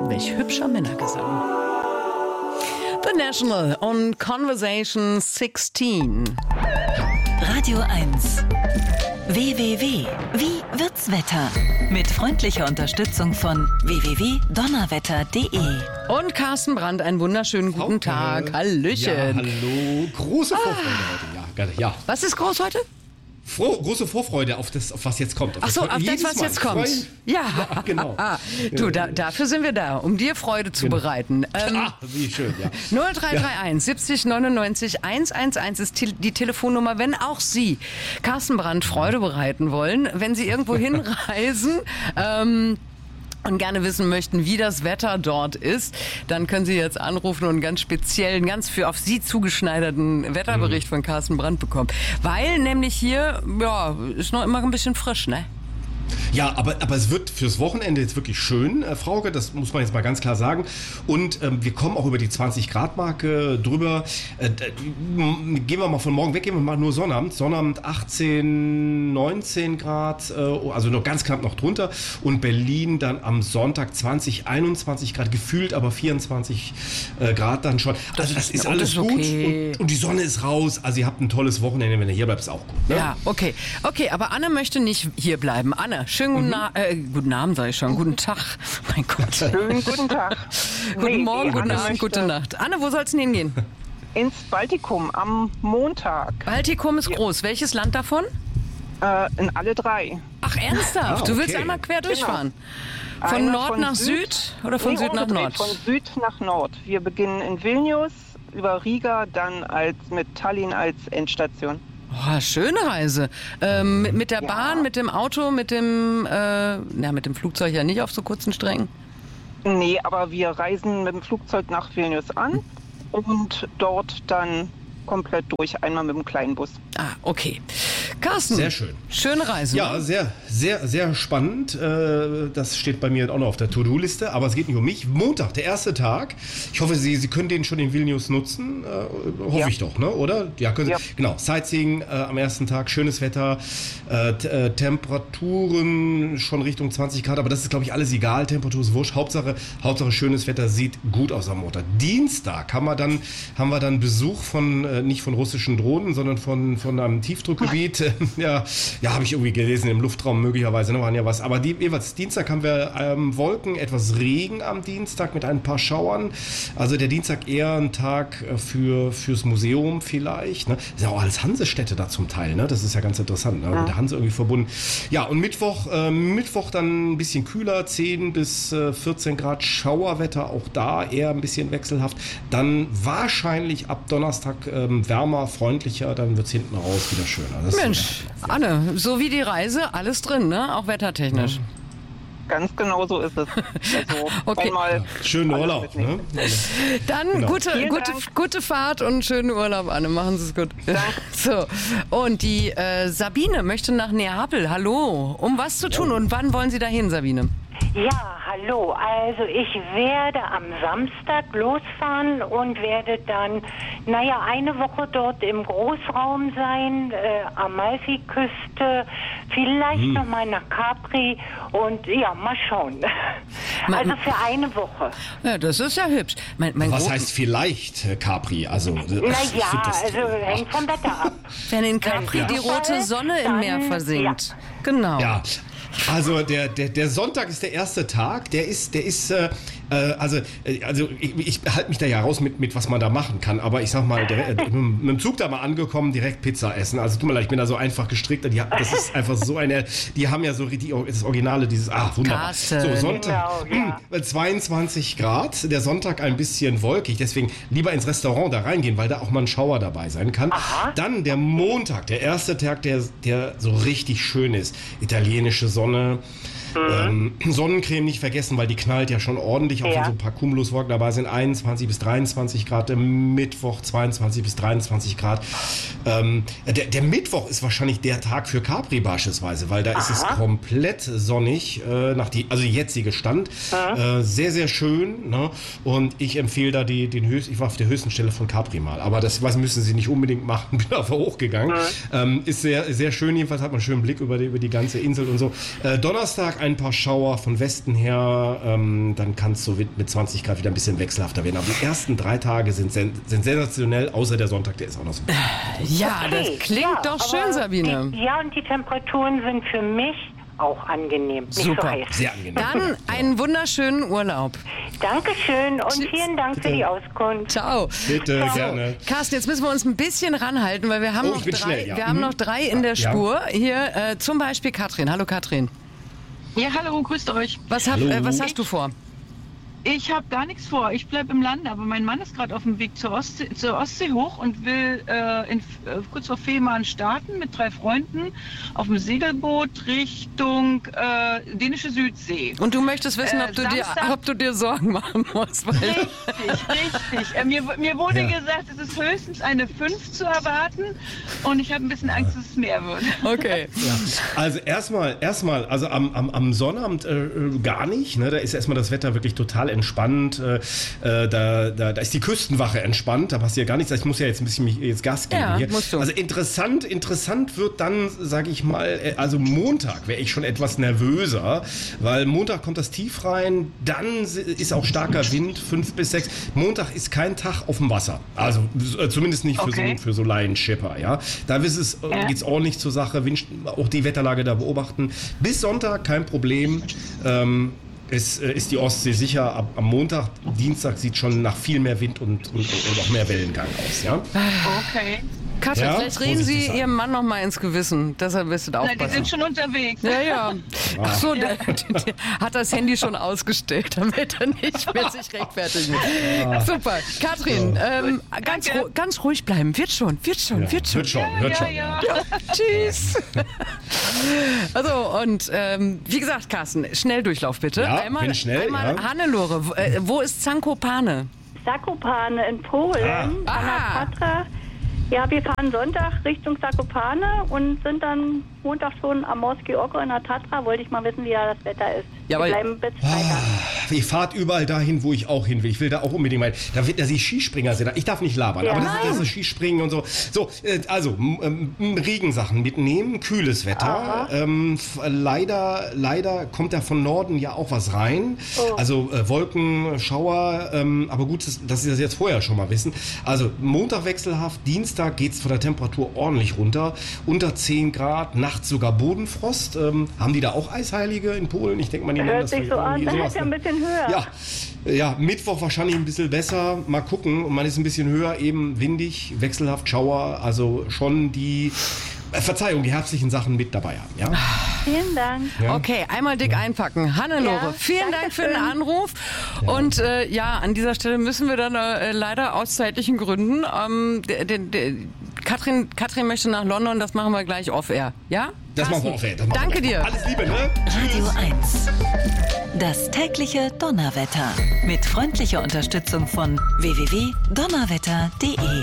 Welch hübscher Männergesang. The National on Conversation 16. Radio 1. WWW. Wie wird's Wetter? Mit freundlicher Unterstützung von www.donnerwetter.de. Und Carsten Brandt, einen wunderschönen guten Tag. Hallöchen. Ja, hallo. Große Vorfreude heute. Ja. Was ist groß heute? Große Vorfreude auf was jetzt kommt. Ach so, auf das, was jetzt kommt. Ja, genau. Du, dafür sind wir da, um dir Freude zu bereiten. Wie schön, ja. 0331 70 99 111 ist die Telefonnummer, wenn auch Sie Carsten Brandt Freude bereiten wollen, wenn Sie irgendwo hinreisen, und gerne wissen möchten, wie das Wetter dort ist, dann können Sie jetzt anrufen und einen ganz speziellen, ganz für auf Sie zugeschneiderten Wetterbericht von Carsten Brandt bekommen. Weil nämlich hier, ist noch immer ein bisschen frisch, ne? Ja, aber es wird fürs Wochenende jetzt wirklich schön, Frauke, das muss man jetzt mal ganz klar sagen. Und wir kommen auch über die 20-Grad-Marke drüber. Gehen wir mal von morgen weg, gehen wir mal nur Sonnabend. Sonnabend 18, 19 Grad, also noch ganz knapp noch drunter. Und Berlin dann am Sonntag 20, 21 Grad, gefühlt aber 24 Grad dann schon. Also das ist alles gut und die Sonne ist raus. Also ihr habt ein tolles Wochenende, wenn ihr hier bleibt, ist auch gut. Ne? Ja, okay. Okay, aber Anne möchte nicht hier bleiben. Anne, schönen guten Abend, sage ich schon. Guten Tag. Mein Gott. Schönen guten Tag. Guten Morgen, guten Abend, gute Nacht. Anne, wo soll es denn hingehen? Ins Baltikum am Montag. Baltikum ist groß. Welches Land davon? In alle drei. Ach, ernsthaft? Okay. Du willst einmal quer durchfahren? Von Einmal Nord nach Süd oder von Süd nach Nord? Von Süd nach Nord. Wir beginnen in Vilnius, über Riga, dann mit Tallinn als Endstation. Oh, schöne Reise. Mit der Bahn, mit dem Auto, mit dem Flugzeug ja nicht auf so kurzen Strecken? Nee, aber wir reisen mit dem Flugzeug nach Vilnius an und dort dann komplett durch, einmal mit dem kleinen Bus. Ah, okay. Carsten. Sehr schön. Schöne Reise. Ja, sehr, sehr, sehr spannend. Das steht bei mir auch noch auf der To-Do-Liste, aber es geht nicht um mich. Montag, der erste Tag. Ich hoffe, Sie können den schon in Vilnius nutzen. Hoffe ich doch, ne? Oder? Ja, können Sie. Ja. Genau. Sightseeing am ersten Tag, schönes Wetter, Temperaturen schon Richtung 20 Grad, aber das ist, glaube ich, alles egal. Temperatur ist wurscht. Hauptsache schönes Wetter, sieht gut aus am Montag. Dienstag haben wir dann Besuch von, nicht von russischen Drohnen, sondern von einem Tiefdruckgebiet. Ja, habe ich irgendwie gelesen, im Luftraum möglicherweise, ne, waren ja was. Aber jeweils Dienstag haben wir Wolken, etwas Regen am Dienstag mit ein paar Schauern. Also der Dienstag eher ein Tag fürs Museum vielleicht. Ne? Das ist ja auch alles Hansestädte da zum Teil, ne? Das ist ja ganz interessant, ne? Mit der Hanse irgendwie verbunden. Ja, und Mittwoch dann ein bisschen kühler, 10 bis 14 Grad Schauerwetter, auch da eher ein bisschen wechselhaft. Dann wahrscheinlich ab Donnerstag wärmer, freundlicher, dann wird es hinten raus wieder schöner. Das Mensch, Anne, so wie die Reise, alles drin, ne? Auch wettertechnisch. Ganz genau so ist es. Also okay. Schönen Urlaub. Ne? Dann genau. gute Fahrt und schönen Urlaub, Anne. Machen Sie es gut. Danke. So, und die Sabine möchte nach Neapel. Hallo. Um was zu tun und wann wollen Sie dahin, Sabine? Ja, hallo. Also ich werde am Samstag losfahren und werde dann, eine Woche dort im Großraum sein, Amalfiküste, vielleicht nochmal nach Capri und mal schauen. Also für eine Woche. Ja, das ist ja hübsch. Was heißt vielleicht Capri? Also, hängt vom Wetter ab. Wenn in Capri die rote Sonne im Meer versinkt. Ja. Genau. Ja. Also der Sonntag ist der erste Tag, ich halte mich da ja raus mit was man da machen kann, aber ich sag mal, mit dem Zug da mal angekommen, direkt Pizza essen, also tut mir leid, ich bin da so einfach gestrickt, das ist einfach so die haben ja so richtig, das Originale, dieses, wunderbar. Carsten. So, Sonntag, 22 Grad, der Sonntag ein bisschen wolkig, deswegen lieber ins Restaurant da reingehen, weil da auch mal ein Schauer dabei sein kann. Aha. Dann der Montag, der erste Tag, der so richtig schön ist, italienische Sonne. Sonnencreme nicht vergessen, weil die knallt ja schon ordentlich, auch wenn so ein paar Cumuluswolken dabei sind. 21 bis 23 Grad, Mittwoch 22 bis 23 Grad. Der Mittwoch ist wahrscheinlich der Tag für Capri beispielsweise, weil da ist es komplett sonnig, die jetzige Stand. Sehr, sehr schön. Ne? Und ich empfehle da ich war auf der höchsten Stelle von Capri mal, aber das müssen Sie nicht unbedingt machen, bin einfach hochgegangen. Ist sehr, sehr schön, jedenfalls hat man einen schönen Blick über die ganze Insel und so. Donnerstag ein paar Schauer von Westen her, dann kann es so mit 20 Grad wieder ein bisschen wechselhafter werden. Aber die ersten 3 Tage sind sensationell, außer der Sonntag, der ist auch noch so. Ja, das klingt doch schön, Sabine. Und die Temperaturen sind für mich auch angenehm. Nicht Super. so heiß. Sehr angenehm. Dann einen wunderschönen Urlaub. Dankeschön und vielen Dank für die Auskunft. Ciao. Bitte, gerne. Carsten, jetzt müssen wir uns ein bisschen ranhalten, weil wir haben noch ich bin 3. schnell, ja. Wir haben noch 3 in der Spur. Hier zum Beispiel Katrin. Hallo Katrin. Ja, hallo, grüßt euch. Was hast du vor? Ich habe gar nichts vor. Ich bleibe im Lande, aber mein Mann ist gerade auf dem Weg zur Ostsee hoch und will kurz vor Fehmarn starten mit 3 Freunden auf dem Segelboot Richtung dänische Südsee. Und du möchtest wissen, ob du dir Sorgen machen musst. Weil Richtig. Mir wurde gesagt, es ist höchstens eine 5 zu erwarten und ich habe ein bisschen Angst, dass es mehr wird. Okay. Ja. Also erstmal, also am Sonnabend gar nicht. Ne? Da ist erstmal das Wetter wirklich total entspannt. Da ist die Küstenwache entspannt. Da passiert gar nichts. Ich muss ja jetzt ein bisschen jetzt Gas geben hier. Musst du. Also interessant wird dann, sage ich mal, also Montag wäre ich schon etwas nervöser, weil Montag kommt das Tief rein, dann ist auch starker Wind, 5 bis 6. Montag ist kein Tag auf dem Wasser. Also zumindest nicht für so Laienschipper. Ja? Da geht's ordentlich zur Sache. Auch die Wetterlage da beobachten. Bis Sonntag kein Problem. Es ist die Ostsee sicher. Am Montag, Dienstag sieht schon nach viel mehr Wind und auch mehr Wellengang aus. Ja? Okay. Katrin, vielleicht reden Sie Ihrem Mann noch mal ins Gewissen, dass er ein bisschen aufpassen. Die sind schon unterwegs. Ja. Ach so, der hat das Handy schon ausgestellt, damit er nicht mehr sich rechtfertigen will. Super. Katrin, ganz ruhig bleiben. Wird schon. Wird schon. Ja. Tschüss. Also, und wie gesagt, Carsten, Schnelldurchlauf bitte. Ja, einmal ja. Hannelore, wo ist Zakopane? Zakopane in Polen, an der Tatra. Ja, wir fahren Sonntag Richtung Zakopane und sind dann Montag schon am Morskie Oko in der Tatra. Wollte ich mal wissen, wie da das Wetter ist. Wir bleiben bis Freitag. Ihr fahrt überall dahin, wo ich auch hin will. Ich will da auch unbedingt mal. Da wird die Skispringer sind. Ich darf nicht labern, aber das ist Skispringen und so. So, also Regensachen mitnehmen, kühles Wetter. Leider kommt da von Norden ja auch was rein. Also Wolken, Schauer. Aber gut, dass Sie das jetzt vorher schon mal wissen. Also Montag wechselhaft, Dienstag geht es von der Temperatur ordentlich runter. Unter 10 Grad, nachts sogar Bodenfrost. Haben die da auch Eisheilige in Polen? Ich denke mal, die nennen Hört das sich so an, dann ist ja ein bisschen höher. Ja, Mittwoch wahrscheinlich ein bisschen besser. Mal gucken. Und man ist ein bisschen höher, eben windig, wechselhaft, Schauer. Also schon die herbstlichen Sachen mit dabei haben. Ja? Vielen Dank. Ja. Okay, einmal dick einpacken. Hannelore, vielen Dank für den Anruf. Ja. Und an dieser Stelle müssen wir dann leider aus zeitlichen Gründen, Katrin möchte nach London, das machen wir gleich off-air. Ja? Das machen wir off-air. Danke dir. Alles Liebe, ne? Radio 1. Das tägliche Donnerwetter. Mit freundlicher Unterstützung von www.donnerwetter.de.